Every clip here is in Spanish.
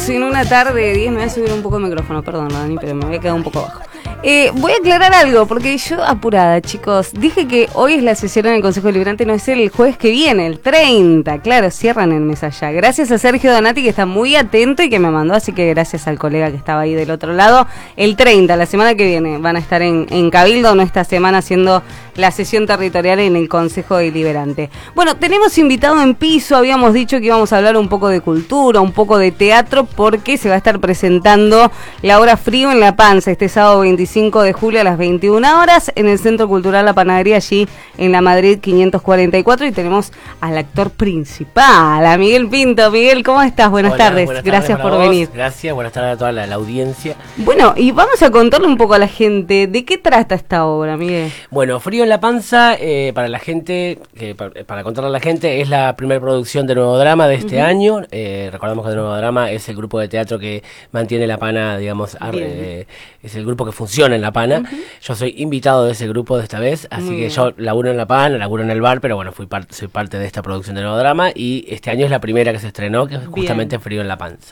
Estamos en una tarde de 10. Me voy a subir un poco el micrófono, perdón, Dani, pero me voy a quedar un poco bajo. Voy a aclarar algo, porque yo apurada, chicos. Dije que hoy es la sesión en el Consejo Deliberante, no es el jueves que viene, el 30. Claro, cierran el mes allá. Gracias a Sergio Donati, que está muy atento y que me mandó, así que gracias al colega que estaba ahí del otro lado. El 30, la semana que viene, van a estar en Cabildo, no esta semana, haciendo la sesión territorial en el Consejo Deliberante. Bueno, tenemos invitado en piso, habíamos dicho que íbamos a hablar un poco de cultura, un poco de teatro, porque se va a estar presentando la obra Frío en la Panza este sábado 25 de julio a las 21 horas en el Centro Cultural La Panadería, allí en la Madrid 544, y tenemos al actor principal, a Miguel Pinto. Miguel, ¿cómo estás? Buenas tardes. Gracias por venir. Gracias, buenas tardes a toda la audiencia. Bueno, y vamos a contarle un poco a la gente de qué trata esta obra, Miguel. Bueno, Frío en la Panza, para la gente, para contarle a la gente, es la primera producción de Nuevo Drama de este año. Recordamos que Nuevo Drama es el grupo de teatro que mantiene La Pana, digamos, es el grupo que funciona en La Pana. Yo soy invitado de ese grupo de esta vez, así que yo laburo en La Pana, laburo en el bar, pero bueno, soy parte de esta producción de Nuevo Drama, y este año es la primera que se estrenó, que es justamente Frío en la Panza.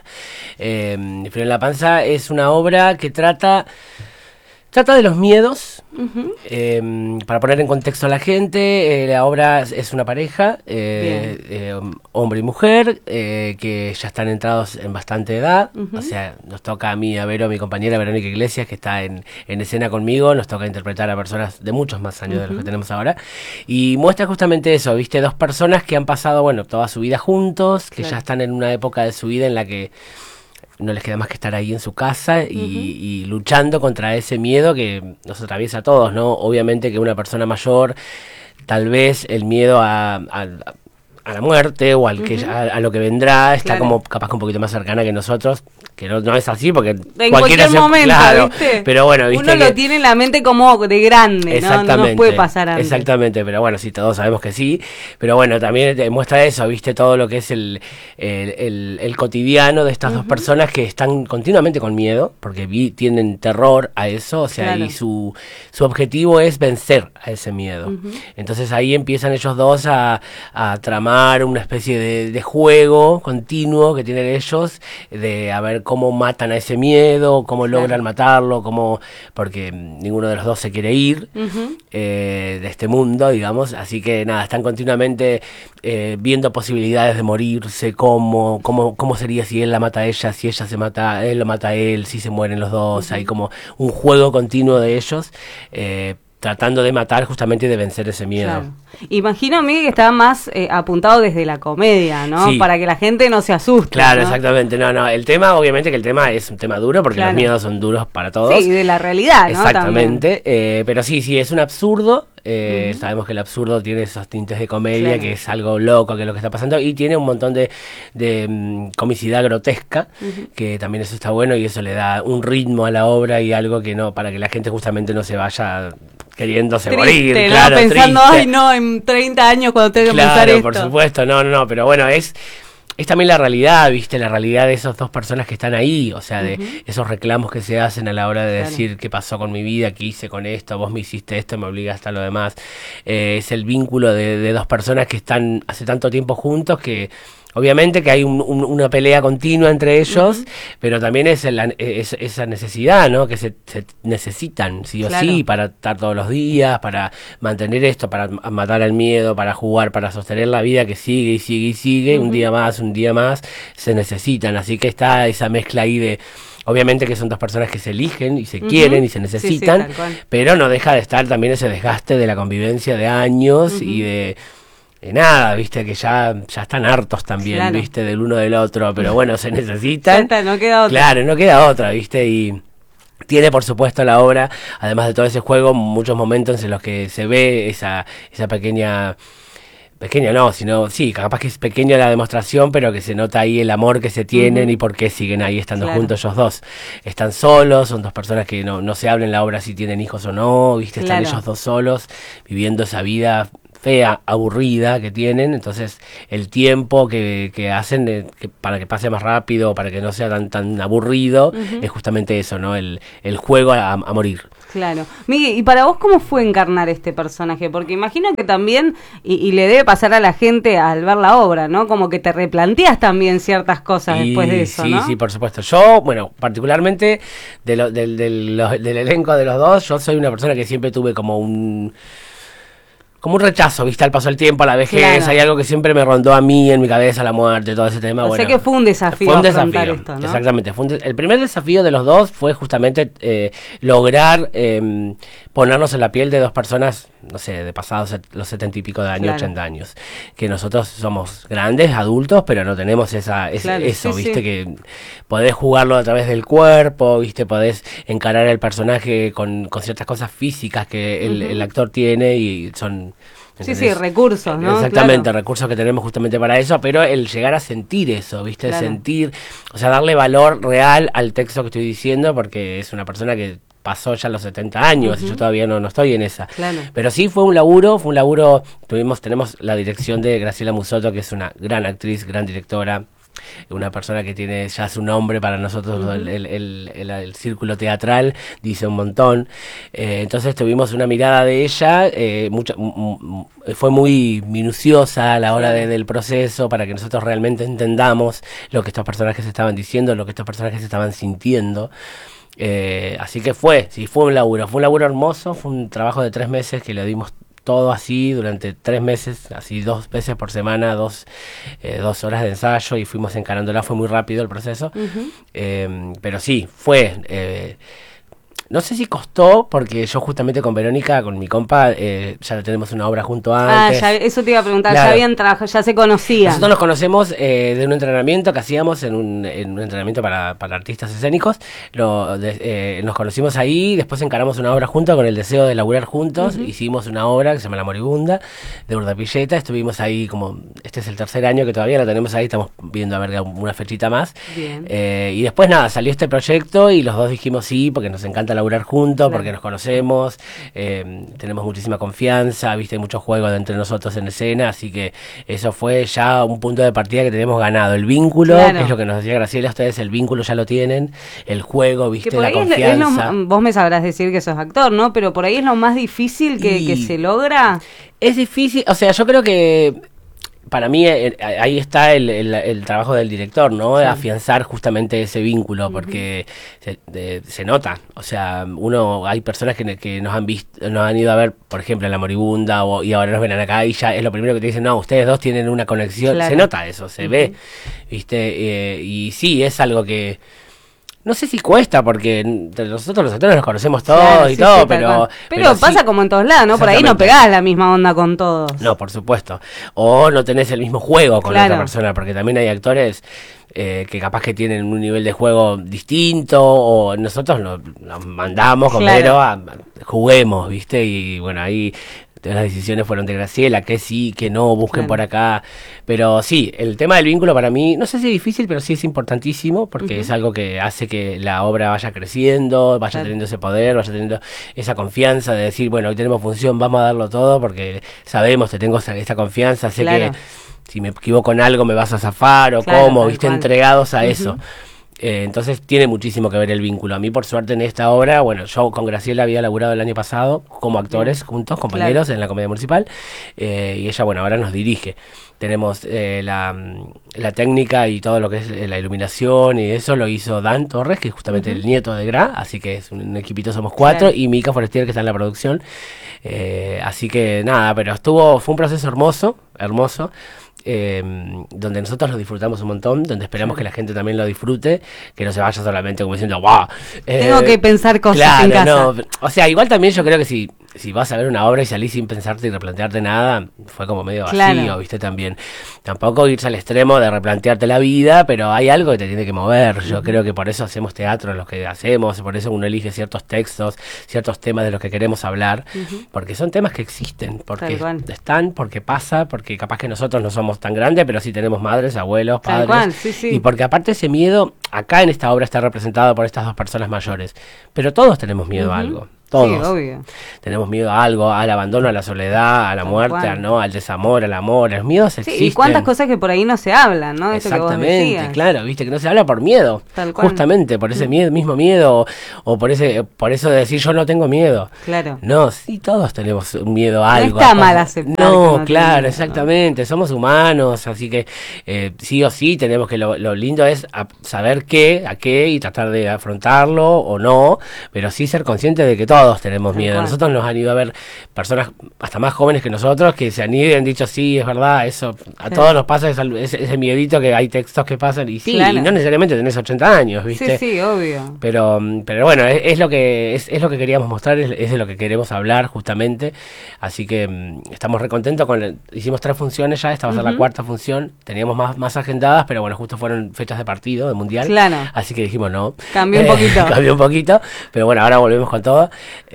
Frío en la Panza es una obra que trata de los miedos. Para poner en contexto a la gente, la obra es una pareja, hombre y mujer, que ya están entrados en bastante edad. O sea, nos toca a mí, a Vero, a mi compañera Verónica Iglesias, que está en escena conmigo, nos toca interpretar a personas de muchos más años de los que tenemos ahora, y muestra justamente eso, ¿viste? Dos personas que han pasado, bueno, toda su vida juntos, que ya están en una época de su vida en la que no les queda más que estar ahí en su casa y luchando contra ese miedo que nos atraviesa a todos, ¿no? Obviamente que una persona mayor, tal vez el miedo a la muerte o a lo que vendrá está como capaz que un poquito más cercana que nosotros, que no es así, porque en cualquier momento, claro, ¿viste? Pero bueno, ¿viste? Uno lo tiene en la mente como de grande, ¿no? No nos puede pasar antes. Exactamente, pero bueno, sí, todos sabemos que sí, pero bueno, también muestra eso, ¿viste? Todo lo que es el cotidiano de estas dos personas que están continuamente con miedo, porque tienen terror a eso, o sea, y su objetivo es vencer a ese miedo. Entonces ahí empiezan ellos dos a tramar una especie de juego continuo que tienen ellos, de a ver cómo matan a ese miedo, cómo logran matarlo, porque ninguno de los dos se quiere ir de este mundo, digamos, así que nada, están continuamente viendo posibilidades de morirse, cómo sería si él la mata a ella, si ella se mata, él lo mata a él, si se mueren los dos, hay como un juego continuo de ellos, tratando de matar justamente y de vencer ese miedo. Claro. Imagino, Miguel, que está más apuntado desde la comedia, ¿no? Sí. Para que la gente no se asuste. Claro, ¿no? Exactamente. No, el tema, obviamente que el tema es un tema duro, porque los miedos son duros para todos. Sí, de la realidad, ¿no? Exactamente. Pero sí, es un absurdo. Sabemos que el absurdo tiene esos tintes de comedia, que es algo loco, que es lo que está pasando, y tiene un montón de comicidad grotesca, que también eso está bueno, y eso le da un ritmo a la obra y algo que no, para que la gente justamente no se vaya queriéndose morir, ¿no? Claro, pensando, triste. Ay, no, en 30 años cuando tenga que pensar esto. Por supuesto, no, pero bueno, es también la realidad, ¿viste? La realidad de esas dos personas que están ahí, o sea, de esos reclamos que se hacen a la hora de decir qué pasó con mi vida, qué hice con esto, vos me hiciste esto, me obligaste a lo demás. Es el vínculo de dos personas que están hace tanto tiempo juntos que obviamente que hay una pelea continua entre ellos, pero también es esa necesidad, ¿no? Que se necesitan, sí o sí, para estar todos los días, para mantener esto, para matar al miedo, para jugar, para sostener la vida que sigue y sigue y sigue, un día más, se necesitan. Así que está esa mezcla ahí de... Obviamente que son dos personas que se eligen y se quieren y se necesitan, pero no deja de estar también ese desgaste de la convivencia de años y de nada, viste, que ya están hartos también, viste, del uno del otro, pero bueno, se necesitan. No queda otra. Claro, no queda otra, viste, y tiene por supuesto la obra, además de todo ese juego, muchos momentos en los que se ve esa pequeña no, sino, sí, capaz que es pequeña la demostración, pero que se nota ahí el amor que se tienen y por qué siguen ahí estando juntos ellos dos. Están solos, son dos personas que no se hablan en la obra si tienen hijos o no, viste, están ellos dos solos, viviendo esa vida fea, aburrida que tienen, entonces el tiempo que hacen para que pase más rápido, para que no sea tan aburrido, es justamente eso, ¿no? El juego a morir. Claro. Miguel, ¿y para vos cómo fue encarnar este personaje? Porque imagino que también, y le debe pasar a la gente al ver la obra, ¿no? Como que te replanteas también ciertas cosas después de eso, ¿no? Sí, por supuesto. Yo, bueno, particularmente del elenco de los dos, yo soy una persona que siempre tuve como un rechazo, ¿viste? Al paso del tiempo, a la vejez, claro. Hay algo que siempre me rondó a mí en mi cabeza, la muerte, todo ese tema. O sea que fue un desafío. Fue un desafío, esto, ¿no? Exactamente. El primer desafío de los dos fue justamente lograr ponernos en la piel de dos personas, no sé, de pasados los 70 y pico de años, claro. 80 años. Que nosotros somos grandes, adultos, pero no tenemos claro, eso, sí, ¿viste? Sí. Que podés jugarlo a través del cuerpo, ¿viste? Podés encarar el personaje con ciertas cosas físicas que el actor tiene y son... ¿Entendés? Sí, recursos, ¿no? Exactamente, claro. Recursos que tenemos justamente para eso, pero el llegar a sentir eso, ¿viste? Claro. Sentir, o sea, darle valor real al texto que estoy diciendo, porque es una persona que pasó ya los 70 años y yo todavía no estoy en esa. Claro. Pero sí fue un laburo, tenemos la dirección de Graciela Musotto, que es una gran actriz, gran directora, una persona que tiene ya su nombre para nosotros, el círculo teatral dice un montón, entonces tuvimos una mirada de ella, fue muy minuciosa a la hora del proceso para que nosotros realmente entendamos lo que estos personajes estaban diciendo, lo que estos personajes estaban sintiendo. Así que fue un laburo hermoso, fue un trabajo de 3 meses que le dimos todo así durante 3 meses, así 2 veces por semana, 2 horas de ensayo y fuimos encarándola, fue muy rápido el proceso, pero sí, fue... no sé si costó, porque yo justamente con Verónica, con mi compa, ya tenemos una obra junto antes. Eso te iba a preguntar, claro. Ya habían trabajado, ya se conocían. Nosotros nos conocemos de un entrenamiento que hacíamos en un entrenamiento para artistas escénicos. Nos conocimos ahí, después encaramos una obra juntos con el deseo de laburar juntos. Hicimos una obra que se llama La Moribunda, de Urdapilleta. Estuvimos ahí este es el 3er año que todavía la tenemos ahí, estamos viendo a ver una fechita más. Bien. Y después nada, salió este proyecto y los dos dijimos sí, porque nos encanta laburar juntos, claro. Porque nos conocemos, tenemos muchísima confianza, viste, mucho juego entre nosotros en escena, así que eso fue ya un punto de partida que tenemos ganado. El vínculo, claro. Que es lo que nos decía Graciela, ustedes el vínculo ya lo tienen, el juego, viste, la confianza. Vos me sabrás decir que sos actor, ¿no? Pero por ahí es lo más difícil que se logra. Es difícil, o sea, yo creo que para mí ahí está el trabajo del director, ¿no? Sí. Afianzar justamente ese vínculo, porque se nota. O sea, hay personas que nos han visto, nos han ido a ver, por ejemplo, en La Moribunda, y ahora nos ven acá y ya es lo primero que te dicen, no, ustedes dos tienen una conexión. Claro. Se nota eso, se ve, ¿viste? Y sí, es algo que... No sé si cuesta, porque nosotros los actores nos conocemos todos, claro, y todo, sí, pero pasa sí, como en todos lados, ¿no? Por ahí no pegás la misma onda con todos. No, por supuesto. O no tenés el mismo juego con la otra persona, porque también hay actores que capaz que tienen un nivel de juego distinto, o nosotros nos mandamos con Vero juguemos, ¿viste? Y bueno, ahí... las decisiones fueron de Graciela, que sí, que no, busquen por acá, pero sí, el tema del vínculo para mí, no sé si es difícil, pero sí es importantísimo, porque es algo que hace que la obra vaya creciendo, vaya teniendo ese poder, vaya teniendo esa confianza de decir, bueno, hoy tenemos función, vamos a darlo todo, porque sabemos que tengo esta confianza, sé que si me equivoco en algo me vas a zafar, o cómo, viste, entregados a eso. Entonces tiene muchísimo que ver el vínculo. A mí, por suerte, en esta obra, bueno, yo con Graciela había laburado el año pasado como actores juntos, compañeros, en la Comedia Municipal, y ella, bueno, ahora nos dirige. Tenemos la técnica y todo lo que es la iluminación y eso lo hizo Dan Torres, que es justamente el nieto de Gra, así que es un equipito, somos 4, y Mica Forestier, que está en la producción. Así que nada, pero fue un proceso hermoso, donde nosotros lo disfrutamos un montón, donde esperamos que la gente también lo disfrute, que no se vaya solamente como diciendo ¡wow! Tengo que pensar cosas claro, en casa. No, o sea, igual también yo creo que si vas a ver una obra y salís sin pensarte y replantearte nada, fue como medio vacío, ¿viste? También. Tampoco irse al extremo de replantearte la vida, pero hay algo que te tiene que mover. Yo creo que por eso hacemos teatro, lo que hacemos, por eso uno elige ciertos textos, ciertos temas de los que queremos hablar, porque son temas que existen, porque están, porque pasa, porque capaz que nosotros no somos tan grandes, pero sí tenemos madres, abuelos, padres, y porque aparte ese miedo, acá en esta obra está representado por estas 2 personas mayores, pero todos tenemos miedo a algo. todos. Sí, obvio. Tenemos miedo a algo, al abandono, a la soledad, a la muerte, al desamor, al amor. Los miedos existen. Sí, y cuántas cosas que por ahí no se hablan, ¿no? Eso que vos Exactamente, decías. claro, viste, que no se habla por miedo. Tal cual. Justamente, por ese mismo miedo, o por eso de decir yo no tengo miedo. Claro. No, sí, todos tenemos un miedo a algo. No está mal aceptar. No, que claro, tiene, exactamente, ¿no? Somos humanos, así que sí o sí tenemos que, lo lindo es saber a qué y tratar de afrontarlo o no, pero sí ser conscientes de que todos tenemos miedo. Nosotros nos han ido a ver personas hasta más jóvenes que nosotros que se han ido y han dicho sí, es verdad, eso a todos nos pasa ese miedito que hay textos que pasan y sí, y no necesariamente tenés 80 años, ¿viste? Sí, obvio. Pero bueno, es lo que queríamos mostrar, es de lo que queremos hablar justamente, así que estamos recontentos hicimos 3 funciones ya, esta va a ser la 4ª función, teníamos más agendadas, pero bueno, justo fueron fechas de partido, de mundial, así que dijimos no. Cambió un poquito, pero bueno, ahora volvemos con todo,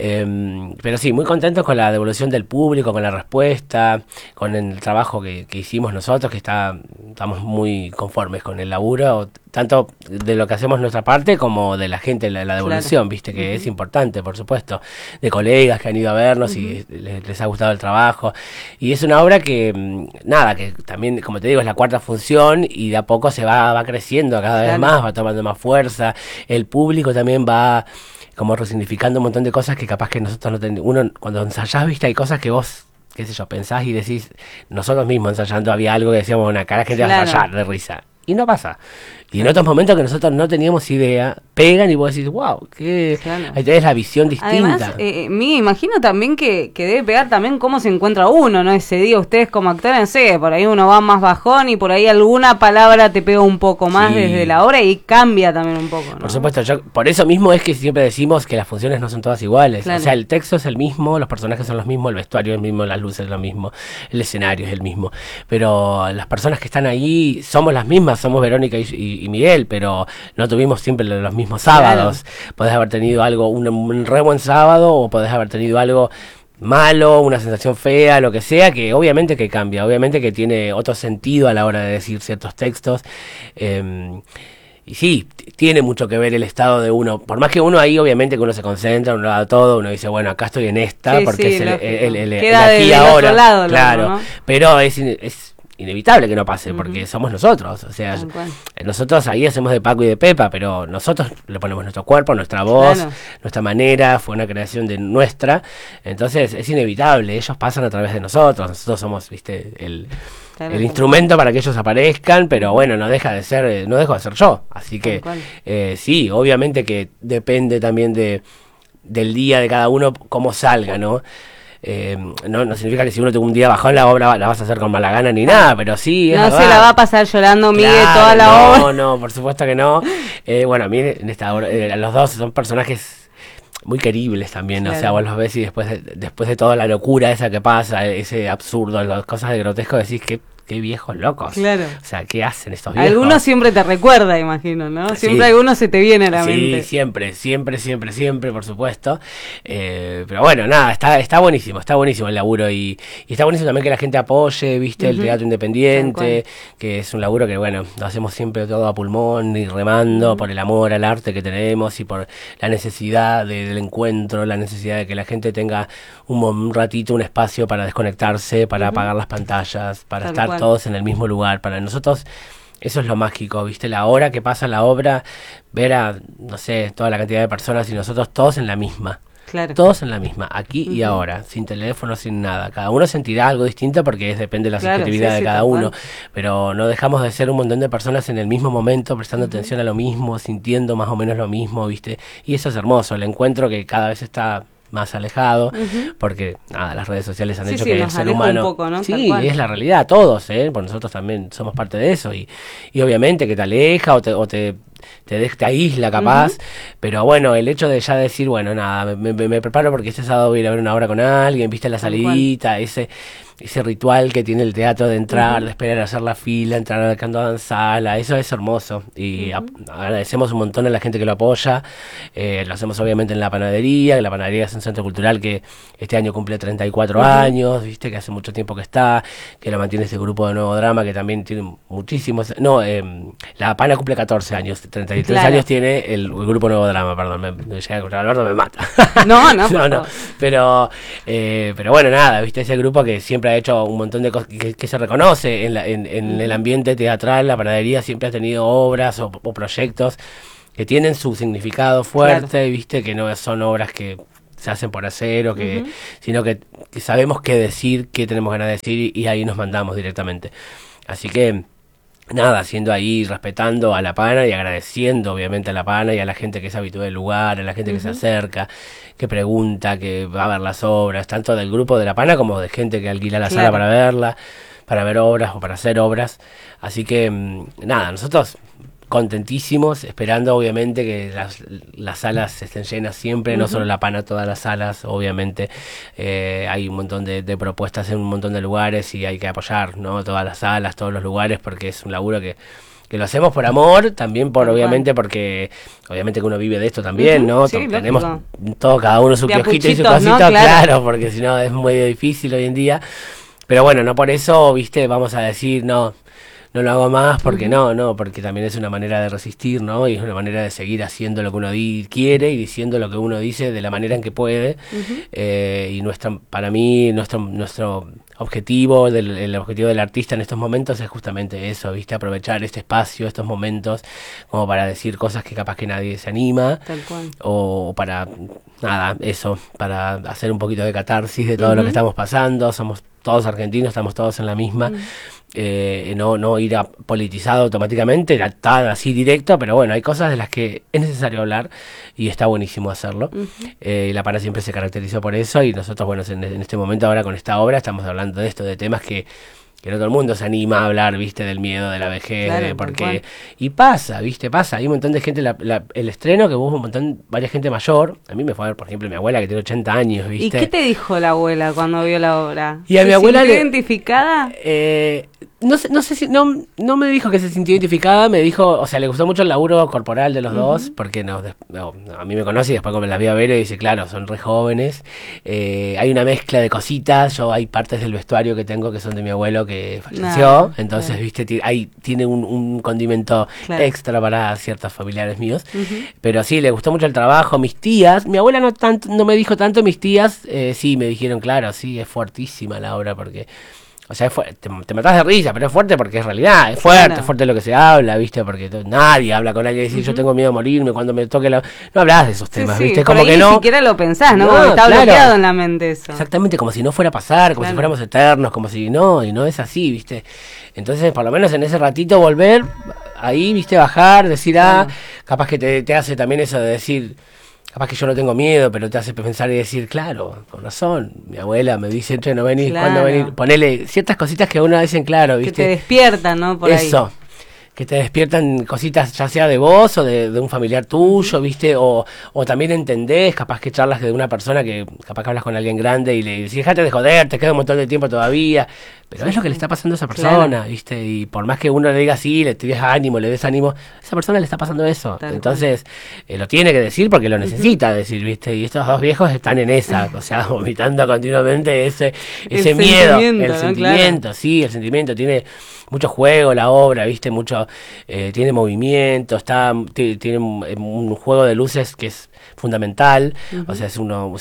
pero sí, muy contentos con la devolución del público, con la respuesta, con el trabajo que hicimos nosotros, que estamos muy conformes con el laburo, tanto de lo que hacemos nuestra parte como de la gente, la devolución, viste, que es importante, por supuesto, de colegas que han ido a vernos y les ha gustado el trabajo, y es una obra que que también, como te digo, es la 4ª función y de a poco se va creciendo cada vez más, va tomando más fuerza, el público también va como resignificando un montón de cosas que capaz que nosotros no tenemos. Uno cuando ensayás, viste, hay cosas que vos, qué sé yo, pensás y decís, nosotros mismos ensayando había algo que decíamos, bueno, acá la gente va a ensayar de risa, y no pasa. Y en otros momentos que nosotros no teníamos idea, pegan y vos decís, wow, ahí tenés la visión distinta. Además, me imagino también que debe pegar también cómo se encuentra uno, ¿no? Ese día ustedes como actores, no sé, por ahí uno va más bajón y por ahí alguna palabra te pega un poco más desde la obra y cambia también un poco, ¿no? Por supuesto, por eso mismo es que siempre decimos que las funciones no son todas iguales. O sea, el texto es el mismo, los personajes son los mismos, el vestuario es el mismo, las luces es lo mismo, el escenario es el mismo. Pero las personas que están ahí somos las mismas, somos Verónica y Miguel, pero no tuvimos siempre los mismos sábados. Podés haber tenido un re buen sábado o podés haber tenido algo malo, una sensación fea, lo que sea, que obviamente que cambia, obviamente que tiene otro sentido a la hora de decir ciertos textos. Y sí, tiene mucho que ver el estado de uno, por más que uno ahí obviamente que uno se concentra, uno da todo, uno dice, bueno, acá estoy en esta, porque es el aquí y ahora, otro lado, claro, ¿no? Pero es inevitable que no pase, porque somos nosotros, o sea, nosotros ahí hacemos de Paco y de Pepa, pero nosotros le ponemos nuestro cuerpo, nuestra voz, nuestra manera, fue una creación de nuestra, entonces es inevitable, ellos pasan a través de nosotros somos, viste, el instrumento para que ellos aparezcan, pero bueno, no dejo de ser yo, así que sí, obviamente que depende también del día de cada uno, cómo salga, ¿no? No significa que si uno tuvo un día bajón la obra la vas a hacer con mala gana ni nada, pero sí no se la va a pasar llorando Miguel toda la obra. No, por supuesto que no. Bueno, a mí en esta obra los dos son personajes muy queribles también, o sea, vos los ves y después de toda la locura esa que pasa, ese absurdo, las cosas de grotesco, decís que qué viejos locos. Claro. O sea, ¿qué hacen estos viejos? Algunos siempre te recuerda, imagino, ¿no? Siempre algunos se te viene a la mente. Sí, siempre, por supuesto. Pero bueno, nada, está buenísimo el laburo y está buenísimo también que la gente apoye, viste, el teatro independiente, que es un laburo que, bueno, lo hacemos siempre todo a pulmón y remando por el amor al arte que tenemos y por la necesidad del encuentro, la necesidad de que la gente tenga un ratito, un espacio para desconectarse, para apagar las pantallas, para estar todos en el mismo lugar. Para nosotros eso es lo mágico, ¿viste? La hora que pasa la obra, ver a, no sé, toda la cantidad de personas y nosotros todos en la misma. Claro. Todos en la misma, aquí y ahora, sin teléfono, sin nada. Cada uno sentirá algo distinto porque depende de la subjetividad de cada uno, pero no dejamos de ser un montón de personas en el mismo momento, prestando atención a lo mismo, sintiendo más o menos lo mismo, ¿viste? Y eso es hermoso, el encuentro que cada vez está más alejado, porque nada, las redes sociales han hecho que el ser humano un poco, ¿no? Sí, es la realidad, todos, porque nosotros también somos parte de eso y obviamente que te aleja o te aísla capaz, pero bueno, el hecho de ya decir, bueno, nada, me preparo porque este sábado voy a ir a ver una obra con alguien, viste la salidita, ese ritual que tiene el teatro de entrar, de esperar a hacer la fila, entrar al canto a danzala, eso es hermoso y agradecemos un montón a la gente que lo apoya. Lo hacemos obviamente en la panadería, que la panadería es un centro cultural que este año cumple 34 años, viste, que hace mucho tiempo que está, que lo mantiene ese grupo de Nuevo Drama que también tiene muchísimos, la Pana cumple 14 años, 33 Claro. años tiene el Grupo Nuevo Drama, perdón, me llega a escuchar Alberto, me mata. No, no, No, no, pero bueno, nada, viste, ese grupo que siempre ha hecho un montón de cosas que se reconoce en el ambiente teatral. La panadería siempre ha tenido obras o proyectos que tienen su significado fuerte, Claro. viste, que no son obras que se hacen por hacer o que, sino que sabemos qué decir, qué tenemos ganas de decir y ahí nos mandamos directamente. Así que nada, siendo ahí, respetando a la pana y agradeciendo obviamente a la pana y a la gente que es habitual del lugar, a la gente que se acerca, que pregunta, que va a ver las obras, tanto del grupo de la pana como de gente que alquila la sala Claro. para verla, para ver obras o para hacer obras. Así que nada, nosotros contentísimos, esperando obviamente que las salas estén llenas siempre, no solo la pana, todas las salas, obviamente. Hay un montón de propuestas en un montón de lugares y hay que apoyar, ¿no? Todas las salas, todos los lugares, porque es un laburo que lo hacemos por amor, también por, Tal obviamente, porque obviamente que uno vive de esto también, ¿no? Sí, Tenemos lógico. todo, cada uno su De kiosquito y su apuchitos, ¿no? cosito, Claro. claro, porque si no es muy difícil hoy en día. Pero bueno, no por eso, viste, vamos a decir, no lo hago más, porque no, porque también es una manera de resistir, ¿no? Y es una manera de seguir haciendo lo que uno quiere y diciendo lo que uno dice de la manera en que puede. Y para mí, nuestro objetivo, el objetivo del artista en estos momentos es justamente eso, ¿viste? Aprovechar este espacio, estos momentos, como para decir cosas que capaz que nadie se anima. Tal cual. O para, nada, eso, para hacer un poquito de catarsis de todo lo que estamos pasando. Somos todos argentinos, estamos todos en la misma. No ir a politizado automáticamente, así directo, pero bueno, hay cosas de las que es necesario hablar y está buenísimo hacerlo. La Pana siempre se caracterizó por eso y nosotros, bueno, en este momento ahora con esta obra estamos hablando de esto, de temas que no todo el mundo se anima a hablar, viste, del miedo, de la vejez, Claro, porque y pasa, viste, pasa, hay un montón de gente, el estreno que hubo varias gente mayor, a mí me fue a ver, por ejemplo, mi abuela que tiene 80 años, viste. ¿Y qué te dijo la abuela cuando vio la obra? Y a mi abuela ¿Se sintió le- identificada? No sé si, no me dijo que se sintió identificada, me dijo, o sea, le gustó mucho el laburo corporal de los dos, porque a mí me conoce y después como las vi a ver y dice, claro, son re jóvenes, hay una mezcla de cositas, hay partes del vestuario que tengo que son de mi abuelo que falleció, entonces, claro. viste, ahí tiene un condimento Claro. extra para ciertos familiares míos, pero sí, le gustó mucho el trabajo. Mis tías, mi abuela no me dijo tanto, mis tías sí me dijeron, claro, sí, es fuertísima la obra porque... O sea, te matás de risa, pero es fuerte porque es realidad, es fuerte, Claro. es fuerte lo que se habla, ¿viste? Porque nadie habla con alguien y dice, yo tengo miedo de morirme cuando me toque la... No hablas de esos Sí, temas, sí, ¿viste? por Como ahí que ni no... siquiera lo pensás, ¿no? No, Como que está claro. bloqueado en la mente eso. Exactamente, como si no fuera a pasar, como si Claro. fuéramos eternos, como si no, y no es así, ¿viste? Entonces, por lo menos en ese ratito volver, ahí, ¿viste? Bajar, decir, Claro. capaz que te hace también eso de decir... Capaz que yo no tengo miedo, pero te hace pensar y decir, claro, con razón. Mi abuela me dice, che, no venís, Claro. ¿cuándo venís? Ponele ciertas cositas que a uno dicen, claro, Que ¿viste? te despiertan, ¿no? Por Eso, ahí. que te despiertan cositas ya sea de vos o de un familiar tuyo, ¿viste? O también entendés, capaz que charlas de una persona que capaz que hablas con alguien grande y le decís, dejate de joder, te queda un montón de tiempo todavía. Pero es lo que le está pasando a esa persona, Claro. ¿viste? Y por más que uno le diga sí, le des ánimo, le des ánimo, a esa persona le está pasando eso. Tal Entonces, lo tiene que decir porque lo necesita decir, ¿viste? Y estos dos viejos están en esa, o sea, vomitando continuamente ese miedo, sentimiento, el ¿no? sentimiento, sí, el sentimiento tiene mucho juego la obra, viste, mucho tiene movimiento, tiene un juego de luces que es fundamental, o sea, es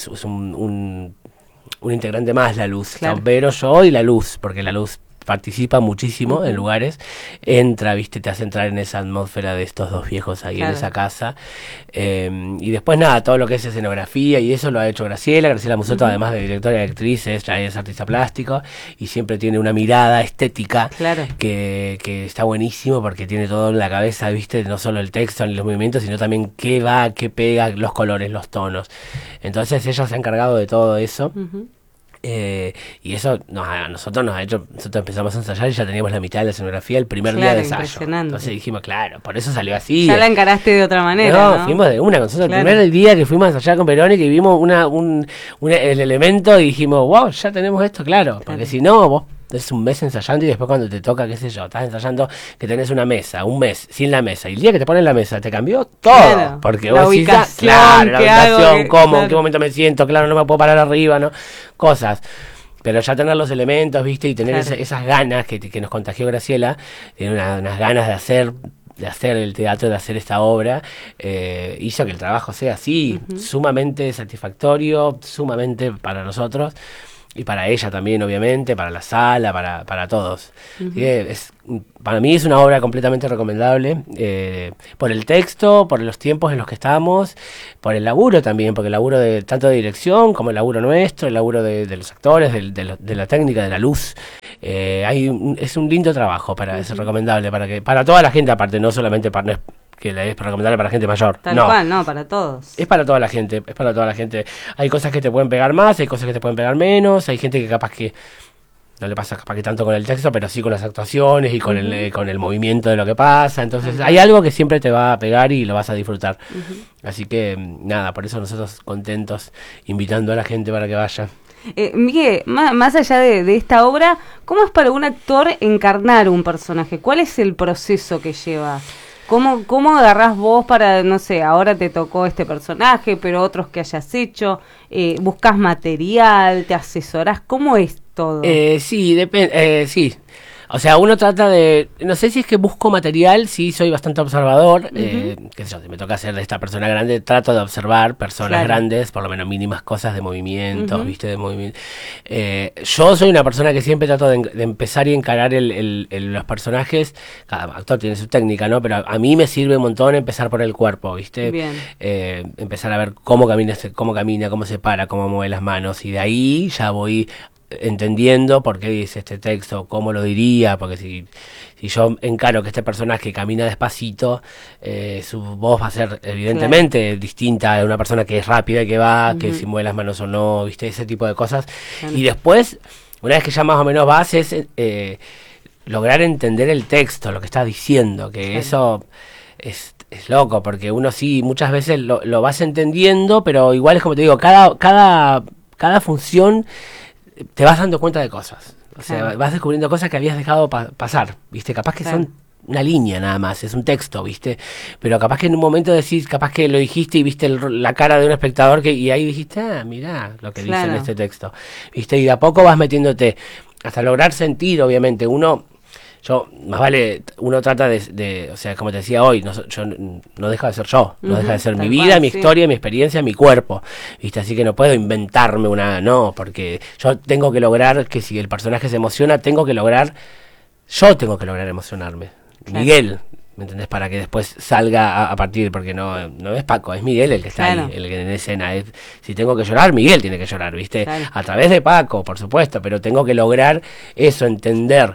un integrante más la luz, Claro. pero yo y la luz, porque la luz participa muchísimo en lugares, entra, viste, te hace entrar en esa atmósfera de estos dos viejos ahí Claro. en esa casa, y después nada, todo lo que es escenografía y eso lo ha hecho Graciela Musoto, además de directora y actriz, ella es artista plástico y siempre tiene una mirada estética Claro. que está buenísimo porque tiene todo en la cabeza, viste, no solo el texto ni los movimientos, sino también qué va, qué pega, los colores, los tonos. Entonces ella se ha encargado de todo eso. Y eso a nosotros nos ha hecho, nosotros empezamos a ensayar y ya teníamos la mitad de la escenografía el primer día Claro, de ensayo. impresionante. Entonces dijimos, claro, por eso salió así. Ya la encaraste de otra manera, ¿no? Fuimos de una. Nosotros Claro. el primer día que fuimos a ensayar con Verónica y vimos el elemento y dijimos, wow, ya tenemos esto, claro. Porque si no, vos es un mes ensayando y después cuando te toca, qué sé yo, estás ensayando que tenés una mesa, un mes sin la mesa. Y el día que te ponen la mesa te cambió todo. Claro. Porque La vos decís, ubicación, claro, la qué hago, ubicación, cómo, en claro. qué momento me siento, claro, no me puedo parar arriba, ¿no? Cosas. Pero ya tener los elementos, viste, y tener Claro. esas ganas que nos contagió Graciela, tiene unas ganas de hacer hacer el teatro, de hacer esta obra, hizo que el trabajo sea así, sumamente satisfactorio, sumamente para nosotros. Y para ella también, obviamente, para la sala, para todos. Así que para mí es una obra completamente recomendable, por el texto, por los tiempos en los que estamos, por el laburo también, porque el laburo tanto de dirección como el laburo nuestro, el laburo de los actores, de la técnica, de la luz. Es un lindo trabajo, es recomendable para toda la gente, aparte, no solamente para... que es recomendable para gente mayor. Tal cual, no, para todos. Es para toda la gente, es para toda la gente. Hay cosas que te pueden pegar más, hay cosas que te pueden pegar menos, hay gente que capaz que no le pasa capaz que tanto con el texto, pero sí con las actuaciones y con el movimiento de lo que pasa. Entonces hay algo que siempre te va a pegar y lo vas a disfrutar. Así que nada, por eso nosotros contentos, invitando a la gente para que vaya. Miguel, más allá de esta obra, ¿cómo es para un actor encarnar un personaje? ¿Cuál es el proceso que lleva? ¿Cómo agarrás vos para, no sé, ahora te tocó este personaje, pero otros que hayas hecho? ¿Buscás material? ¿Te asesorás? ¿Cómo es todo? Sí, depende, sí. O sea, uno trata de... No sé si es que busco material, sí, soy bastante observador. Qué sé yo, si me toca hacer de esta persona grande, trato de observar personas grandes, por lo menos mínimas cosas de movimientos, ¿viste? De movimiento. Yo soy una persona que siempre trato de empezar y encarar los personajes. Cada actor tiene su técnica, ¿no? Pero a mí me sirve un montón empezar por el cuerpo, ¿viste? Bien. Empezar a ver cómo camina, cómo se para, cómo mueve las manos. Y de ahí ya voy entendiendo por qué dice este texto, cómo lo diría, porque si yo encaro que este personaje camina despacito, su voz va a ser evidentemente distinta a una persona que es rápida y que va, que si mueve las manos o no, viste, ese tipo de cosas. Y después, una vez que ya más o menos vas, es lograr entender el texto, lo que está diciendo, que eso es loco, porque uno sí, muchas veces lo vas entendiendo, pero igual es como te digo, cada función te vas dando cuenta de cosas. O sea, vas descubriendo cosas que habías dejado pasar, ¿viste? Capaz que son una línea nada más, es un texto, ¿viste? Pero capaz que en un momento decís, capaz que lo dijiste y viste la cara de un espectador y ahí dijiste, mirá lo que dice en este texto, ¿viste? Y de a poco vas metiéndote hasta lograr sentir, obviamente, más vale, uno trata o sea, como te decía hoy, yo no deja de ser yo, no deja de ser mi vida, mi historia, mi experiencia, mi cuerpo, ¿viste? Así que no puedo inventarme porque yo tengo que lograr que si el personaje se emociona, yo tengo que lograr emocionarme. Claro. Miguel, ¿me entendés? Para que después salga a partir, porque no es Paco, es Miguel el que está ahí, el que en escena. Si tengo que llorar, Miguel tiene que llorar, ¿viste? Claro. A través de Paco, por supuesto, pero tengo que lograr eso, entender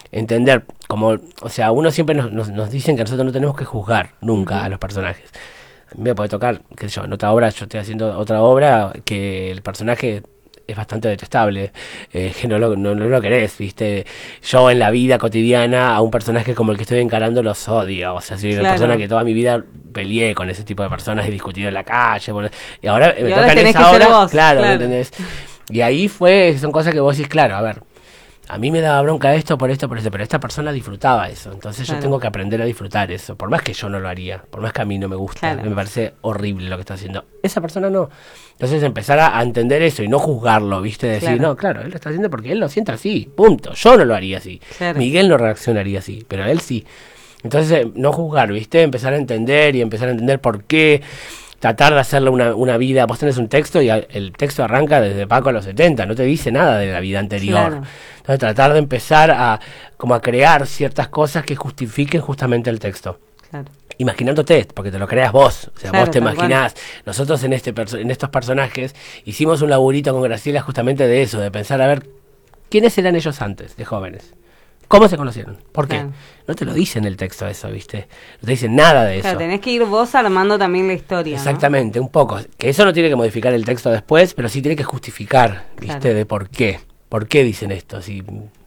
como, o sea, uno siempre nos dicen que nosotros no tenemos que juzgar nunca a los personajes. A mí me puede tocar, qué sé yo, en otra obra, yo estoy haciendo otra obra que el personaje es bastante detestable, que no lo querés, ¿viste? Yo en la vida cotidiana a un personaje como el que estoy encarando los odio, o sea, soy una persona que toda mi vida peleé con ese tipo de personas, he discutido en la calle, y ahora me toca en esa obra, claro, ¿me entendés? Y ahí son cosas que vos decís, claro, a ver, a mí me daba bronca esto, por esto, pero esta persona disfrutaba eso, entonces yo tengo que aprender a disfrutar eso, por más que yo no lo haría, por más que a mí no me gusta, me parece horrible lo que está haciendo, esa persona no. Entonces empezar a entender eso y no juzgarlo, ¿viste? Decir, no, claro, él lo está haciendo porque él lo siente así, punto, yo no lo haría así, Miguel no reaccionaría así, pero él sí. Entonces no juzgar, ¿viste? Empezar a entender por qué. Tratar de hacerle una vida, vos tenés un texto y el texto arranca desde Paco a los 70, no te dice nada de la vida anterior. Entonces tratar de empezar a crear ciertas cosas que justifiquen justamente el texto. Imaginándote, porque te lo creas vos, o sea, vos te imaginás. Nosotros en estos personajes hicimos un laburito con Graciela justamente de eso, de pensar a ver quiénes eran ellos antes, de jóvenes. ¿Cómo se conocieron? ¿Por qué? No te lo dice en el texto eso, ¿viste? No te dicen nada de eso. Claro, tenés que ir vos armando también la historia, exactamente, ¿no? Un poco. Que eso no tiene que modificar el texto después, pero sí tiene que justificar, ¿viste? De por qué. ¿Por qué dicen esto? Si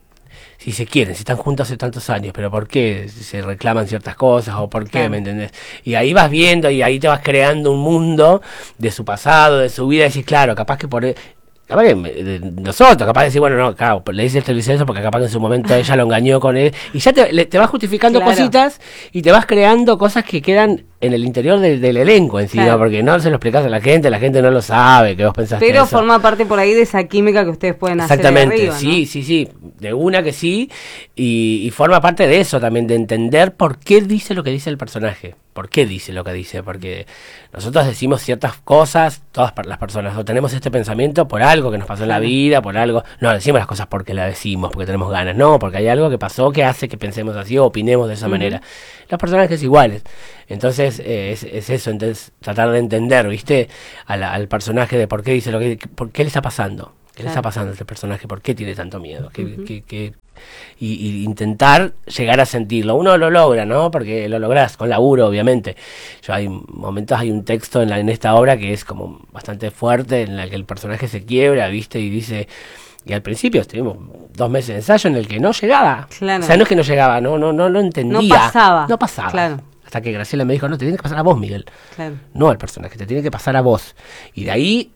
se quieren, si están juntos hace tantos años, pero ¿por qué se reclaman ciertas cosas? ¿O por qué? ¿Me entendés? Y ahí vas viendo y ahí te vas creando un mundo de su pasado, de su vida, y decís, claro, capaz que nosotros, capaz de decir, bueno, no, claro, le dice el televisor eso porque capaz que en su momento ella lo engañó con él, y ya te vas justificando cositas y te vas creando cosas que quedan en el interior del elenco encima, Claro. porque no se lo explicás a la gente no lo sabe, que vos pensaste Pero eso. forma parte por ahí de esa química que ustedes pueden hacer Exactamente, de arriba, sí, ¿no? sí, de una que sí, y forma parte de eso también, de entender por qué dice lo que dice el personaje, por qué dice lo que dice, porque nosotros decimos ciertas cosas, todas las personas, o tenemos este pensamiento por algo que nos pasó en la Claro. vida, por algo, no decimos las cosas porque las decimos, porque tenemos ganas, no, porque hay algo que pasó que hace que pensemos así o opinemos de esa manera. Los personajes iguales, entonces es eso, entonces tratar de entender, ¿viste? Al personaje de por qué dice lo que, por qué le está pasando. ¿Qué le está pasando a este personaje? ¿Por qué tiene tanto miedo? Y intentar llegar a sentirlo. Uno lo logra, ¿no? Porque lo lográs con laburo, obviamente. Hay momentos, hay un texto en esta obra que es como bastante fuerte, en la que el personaje se quiebra, ¿viste? Y dice... Y al principio estuvimos 2 meses de ensayo en el que no llegaba. Claro. O sea, no es que no llegaba, no lo entendía. No pasaba. No pasaba. Claro. Hasta que Graciela me dijo, no, te tiene que pasar a vos, Miguel. Claro. No al personaje, te tiene que pasar a vos. Y de ahí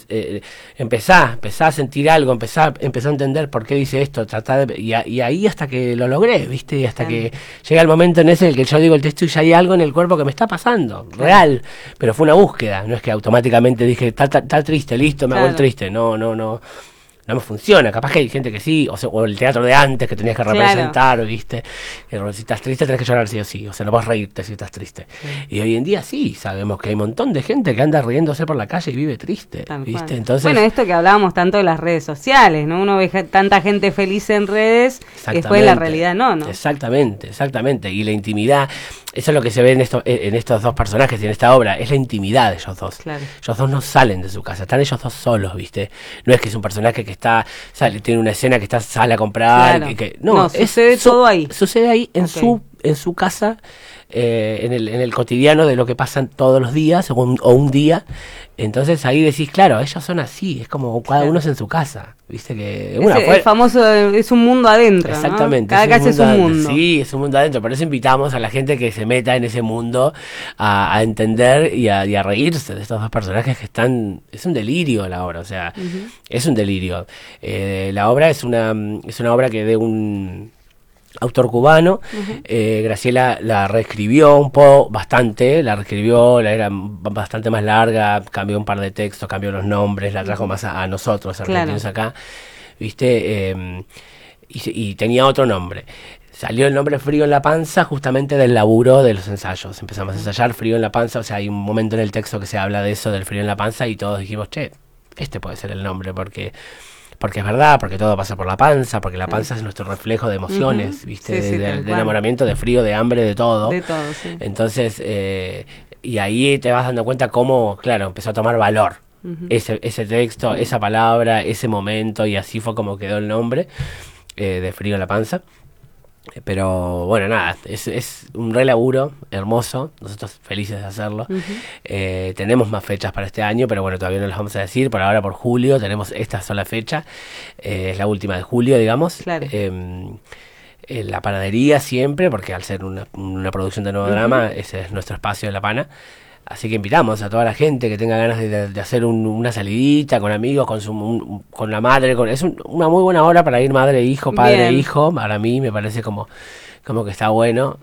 empezá a sentir algo, empezá a entender por qué dice esto, y ahí hasta que lo logré, ¿viste? Y hasta que llega el momento en ese en el que yo digo el texto y ya hay algo en el cuerpo que me está pasando, real. Pero fue una búsqueda, no es que automáticamente dije, está triste, listo, me hago el triste. No me funciona, capaz que hay gente que sí, o el teatro de antes que tenías que representar, ¿viste? Que si estás triste tenés que llorar sí o sí, o sea, no vas a reírte si estás triste. Y hoy en día sí, sabemos que hay un montón de gente que anda riéndose por la calle y vive triste, ¿viste? Entonces, bueno, esto que hablábamos tanto de las redes sociales, ¿no? Uno ve tanta gente feliz en redes, y después la realidad no. Exactamente, y la intimidad, eso es lo que se ve en estos dos personajes y en esta obra, es la intimidad de ellos dos. Claro. Ellos dos no salen de su casa, están ellos dos solos, ¿viste? No es que es un personaje que tiene una escena que sale a comprar, Claro. no, sucede todo ahí. Sucede ahí en su casa, en el cotidiano de lo que pasan todos los días o un día. Entonces ahí decís, claro, ellos son así, es como cada uno es en su casa, viste que el famoso es un mundo adentro. Exactamente, ¿no? Cada casa es un mundo. Sí, es un mundo adentro, por eso invitamos a la gente que se meta en ese mundo a entender y a reírse de estos dos personajes que están, es un delirio la obra, o sea, es un delirio. La obra es una obra que de un autor cubano. Graciela la reescribió bastante, la era bastante más larga, cambió un par de textos, cambió los nombres, la trajo más a nosotros, argentinos acá, ¿viste? Y tenía otro nombre. Salió el nombre Frío en la Panza justamente del laburo de los ensayos. Empezamos a ensayar Frío en la Panza, o sea, hay un momento en el texto que se habla de eso, del frío en la panza, y todos dijimos, este puede ser el nombre, porque es verdad, porque todo pasa por la panza, porque la panza es nuestro reflejo de emociones, ¿viste? De enamoramiento, de frío, de hambre, de todo. De todo, sí. Entonces, y ahí te vas dando cuenta cómo, claro, empezó a tomar valor ese texto, esa palabra, ese momento, y así fue como quedó el nombre de Frío en la Panza. Pero bueno, nada, es un re laburo hermoso, nosotros felices de hacerlo. Tenemos más fechas para este año, pero bueno, todavía no las vamos a decir. Por ahora, por julio, tenemos esta sola fecha, es la última de julio, digamos. Claro. En la panadería siempre, porque al ser una producción de nuevo drama, ese es nuestro espacio de La Pana. Así que invitamos a toda la gente que tenga ganas de hacer una salidita con amigos, con la madre. Es una muy buena hora para ir madre e hijo, padre e hijo. Para mí me parece como que está bueno.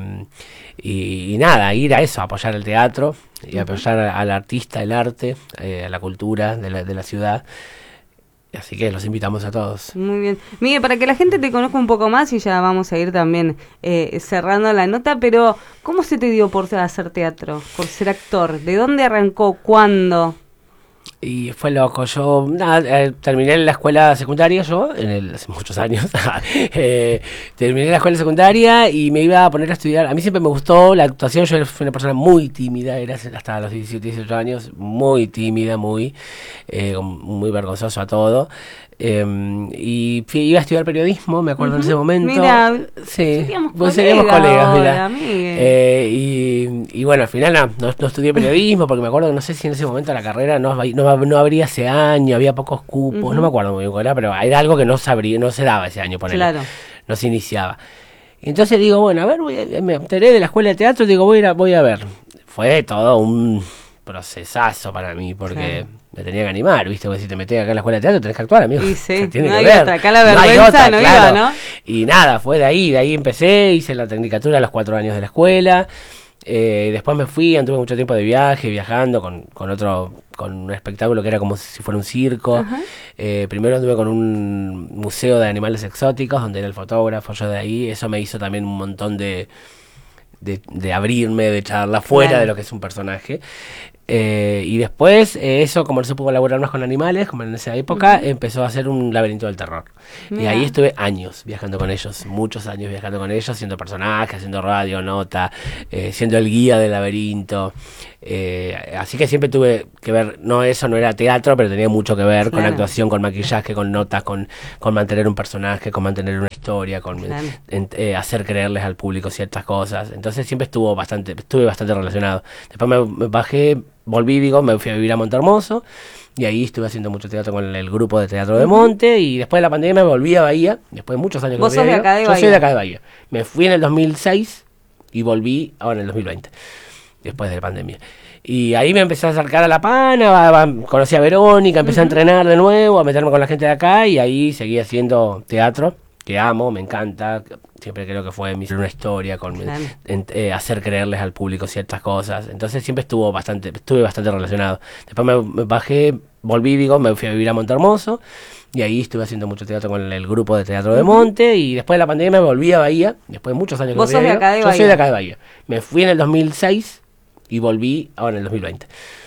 Y nada, ir a eso, a apoyar el teatro y apoyar al artista, el arte, a la cultura de la ciudad. Así que los invitamos a todos. Muy bien. Miguel, para que la gente te conozca un poco más, y ya vamos a ir también cerrando la nota, pero ¿cómo se te dio por hacer teatro, por ser actor? ¿De dónde arrancó? ¿Cuándo? Y fue loco, yo terminé la escuela secundaria, hace muchos años, terminé la escuela secundaria y me iba a poner a estudiar. A mí siempre me gustó la actuación, yo fui una persona muy tímida, era hasta los 17, 18 años, muy tímida, muy vergonzoso a todo. Y iba a estudiar periodismo, me acuerdo en ese momento. Mira, sí, seríamos colegas, mira. Y bueno, al final no estudié periodismo porque me acuerdo que no sé si en ese momento la carrera no abría ese año, había pocos cupos, no me acuerdo muy bien cuál era, pero era algo que no se daba ese año, claro. No se iniciaba. Entonces digo, bueno, a ver, me enteré de la escuela de teatro, digo, voy a ver. Fue todo un procesazo para mí, porque me tenía que animar, ¿viste? Porque si te metés acá en la escuela de teatro tenés que actuar, amigo. Y sí, tiene no que hay ver. otra, acá la vergüenza no iba, ¿no? Y nada, fue de ahí empecé, hice la tecnicatura a los 4 años de la escuela, Después me fui, anduve mucho tiempo de viaje, viajando con un espectáculo que era como si fuera un circo. Primero anduve con un museo de animales exóticos, donde era el fotógrafo, yo de ahí. Eso me hizo también un montón de abrirme, de charla fuera Claro. de lo que es un personaje. Y después, eso, como no se pudo laburar más con animales, como en esa época, empezó a hacer un laberinto del terror. Y Mira. ahí estuve años viajando con ellos, muchos años viajando con ellos, siendo personaje, haciendo radio, nota, siendo el guía del laberinto. Así que siempre tuve que ver, no era teatro, pero tenía mucho que ver con Claro. actuación, con maquillaje, con notas, con mantener un personaje, con mantener una historia, con Claro. hacer creerles al público ciertas cosas. Entonces siempre estuve bastante relacionado. Después me bajé, volví, me fui a vivir a Montehermoso, y ahí estuve haciendo mucho teatro con el grupo de teatro de Monte, y después de la pandemia me volví a Bahía, después de muchos años que ¿Vos volví sos de a acá de Yo Bahía? soy de acá de Bahía. Me fui en el 2006 y volví ahora en el 2020, después de la pandemia. Y ahí me empecé a acercar a La Pana, conocí a Verónica, empecé a entrenar de nuevo, a meterme con la gente de acá, y ahí seguí haciendo teatro, que amo, me encanta. Siempre creo que fue una historia, con Claro. hacer creerles al público ciertas cosas. Entonces siempre estuve bastante relacionado. Después me bajé, volví, me fui a vivir a Montehermoso, y ahí estuve haciendo mucho teatro con el grupo de teatro de Monte, y después de la pandemia me volví a Bahía, después de muchos años que ¿Vos volví sos a de Bahía. acá de Yo soy Bahía? de acá de Bahía. Me fui en el 2006 y volví ahora en el 2020.